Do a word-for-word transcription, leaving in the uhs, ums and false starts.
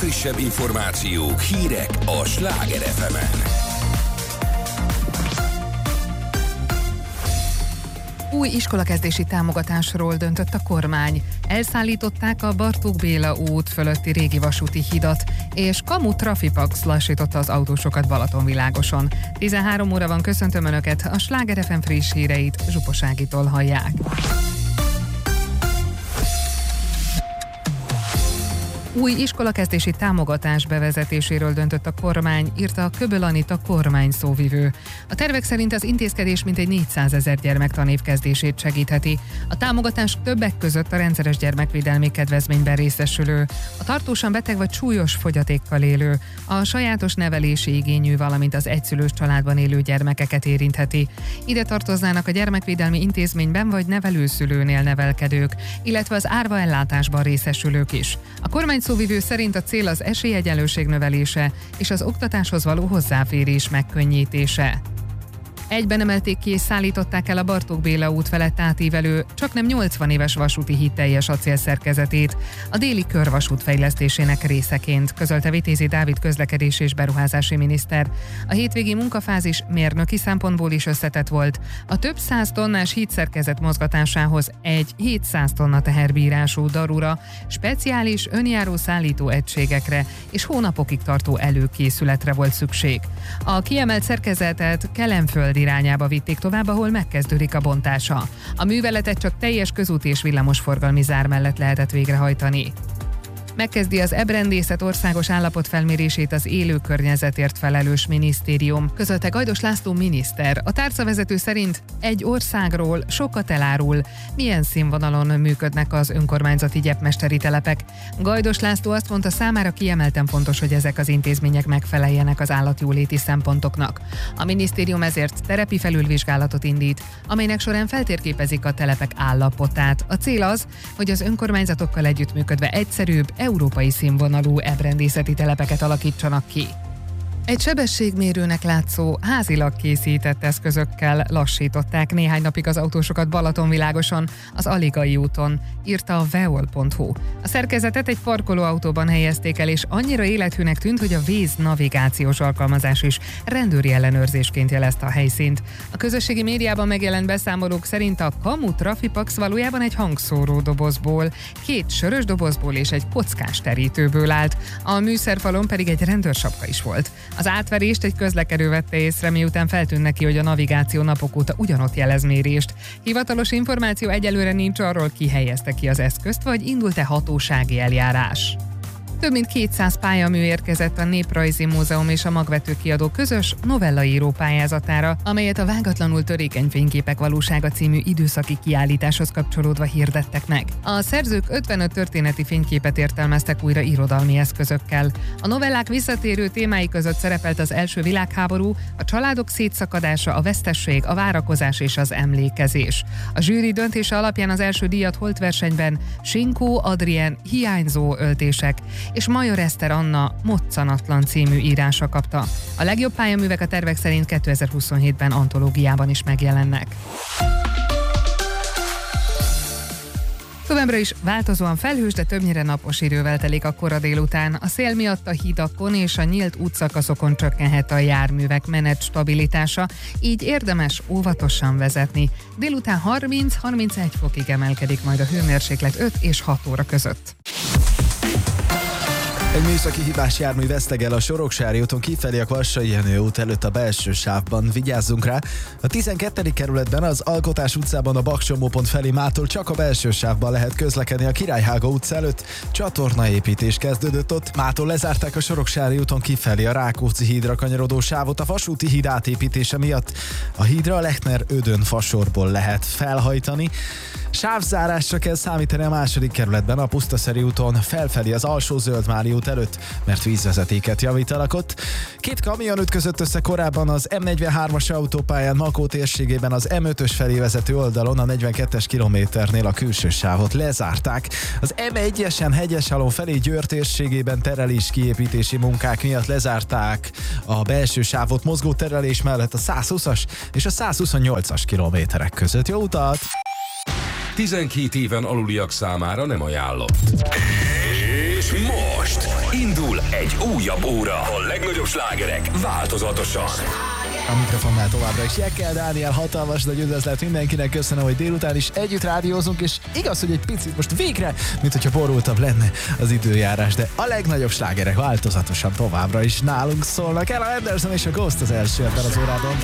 legfrissebb információk, hírek a Sláger ef emen. Új iskolakezdési támogatásról döntött a kormány. Elszállították a Bartók Béla út fölötti régi vasúti hidat, és kamu trafipax lassította az autósokat Balatonvilágoson. tizenhárom óra van, köszöntöm Önöket, a Sláger ef em friss híreit Zsupos Ágitól hallják. Új iskolakezdési támogatás bevezetéséről döntött a kormány, írta a Köböl Anita kormány szóvivő. A tervek szerint az intézkedés mintegy négyszázezer gyermek tanévkezdését segítheti. A támogatás többek között a rendszeres gyermekvédelmi kedvezményben részesülő, a tartósan beteg vagy súlyos fogyatékkal élő, a sajátos nevelési igényű, valamint az egyszülős családban élő gyermekeket érintheti. Ide tartoznának a gyermekvédelmi intézményben vagy nevelőszülőnél nevelkedők, illetve az árva ellátásban részesülők is. A kormány szóvivő szerint a cél az esélyegyenlőség növelése és az oktatáshoz való hozzáférés megkönnyítése. Egyben emelték ki és szállították el a Bartók Béla út felett átívelő, csaknem nyolcvan éves vasúti híd teljes acélszerkezetét a déli körvasút fejlesztésének részeként, közölte Vitézi Dávid közlekedés és beruházási miniszter. A hétvégi munkafázis mérnöki szempontból is összetett volt. A több száz tonnás hídszerkezet mozgatásához egy hétszáz tonna teherbírású darura, speciális önjáró szállító egységekre és hónapokig tartó előkészületre volt szükség. A kiemelt szerkezetet Kelenföld irányába vitték tovább, ahol megkezdődik a bontása. A műveletet csak teljes közút és villamosforgalmi zár mellett lehetett végrehajtani. Megkezdi az ebrendészet országos állapotfelmérését az élő környezetért felelős minisztérium, közölte Gajdos László miniszter. A tárcavezető szerint egy országról sokat elárul, milyen színvonalon működnek az önkormányzati gyepmesteri telepek. Gajdos László azt mondta, számára kiemelten fontos, hogy ezek az intézmények megfeleljenek az állatjóléti szempontoknak. A minisztérium ezért terepi felülvizsgálatot indít, amelynek során feltérképezik a telepek állapotát. A cél az, hogy az önkormányzatokkal együttműködve egyszerűbb, európai színvonalú ebrendészeti telepeket alakítsanak ki. Egy sebességmérőnek látszó, házilag készített eszközökkel lassították néhány napig az autósokat Balatonvilágoson, az Aligai úton, írta a veol pont hu. A szerkezetet egy parkolóautóban helyezték el, és annyira élethűnek tűnt, hogy a Waze navigációs alkalmazás is rendőri ellenőrzésként jelezte a helyszínt. A közösségi médiában megjelent beszámolók szerint a kamu trafipax valójában egy hangszóró dobozból, két sörös dobozból és egy kockás terítőből állt, a műszerfalon pedig egy rendőrsapka is volt. Az átverést egy közlekedő vette észre, miután feltűnt neki, hogy a navigáció napok óta ugyanott jelez mérést. Hivatalos információ egyelőre nincs arról, ki helyezte ki az eszközt, vagy indult-e hatósági eljárás. Több mint kétszáz pályamű érkezett a Néprajzi Múzeum és a Magvető Kiadó közös novellaíró pályázatára, amelyet a Vágatlanul törékeny fényképek valósága című időszaki kiállításhoz kapcsolódva hirdettek meg. A szerzők ötvenöt történeti fényképet értelmeztek újra irodalmi eszközökkel. A novellák visszatérő témái között szerepelt az első világháború, a családok szétszakadása, a vesztesség, a várakozás és az emlékezés. A zsűri döntése alapján az első díjat holtversenyben Sinkó Adrien Hiányzó öltések és Major Eszter Anna Moccanatlan című írása kapta. A legjobb pályaművek a tervek szerint kétezer-huszonhétben antológiában is megjelennek. Továbbra is változóan felhős, de többnyire napos idővel telik a kora délután. A szél miatt a hídakon és a nyílt útszakaszokon csökkenhet a járművek menet stabilitása, így érdemes óvatosan vezetni. Délután harminc-harmincegy fokig emelkedik majd a hőmérséklet öt és hat óra között. Egy műszaki hibás jármű vesztegel a Soroksári úton kifelé a Kvassai Jenő út előtt a belső sávban. Vigyázzunk rá! A tizenkettedik kerületben az Alkotás utcában a Bakcsomópont felé mától csak a belső sávban lehet közlekedni a Királyhága utca előtt. Csatornaépítés kezdődött ott, mától lezárták a Soroksári úton kifelé a Rákóczi hídra kanyarodó sávot a vasúti híd átépítése miatt. A hídra a Lechner-Ödön fasorból lehet felhajtani. Sávzárásra kell számítani a második kerületben a Pusztaszeri úton felfelé az Alsó Zöldmári út előtt, mert vízvezetéket javítanak ott. Két kamion ütközött össze korábban az em negyvenhármas autópályán Makó térségében az em ötös felé vezető oldalon, a negyvenkettes kilométernél a külső sávot lezárták. Az em egyesen Hegyesalon felé Győr térségében terelés kiépítési munkák miatt lezárták a belső sávot mozgó terelés mellett a százhúszas és a százhuszonnyolcas kilométerek között. Jó utat! tizenkét éven aluliak számára nem ajánlott. És most indul egy újabb óra. A legnagyobb slágerek változatosan. A mikrofonnál továbbra is Jekkel Dániel, hatalmas nagy üdvözlet mindenkinek, köszönöm, hogy délután is együtt rádiózunk, és igaz, hogy egy picit most végre, mint hogyha borultabb lenne az időjárás, de a legnagyobb slágerek változatosan továbbra is nálunk szólnak. Ella Anderson és a Ghost az első ebben az órában.